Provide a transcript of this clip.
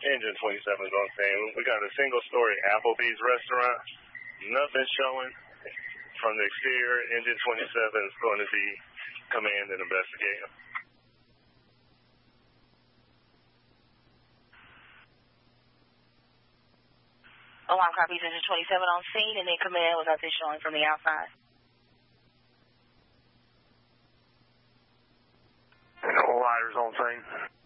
Engine 27 is on scene. We got a single-story Applebee's restaurant. Nothing showing from the exterior. Engine 27 is going to be command and investigating. Alarm copies Engine 27 on scene, and then command was nothing showing from the outside. All riders on scene.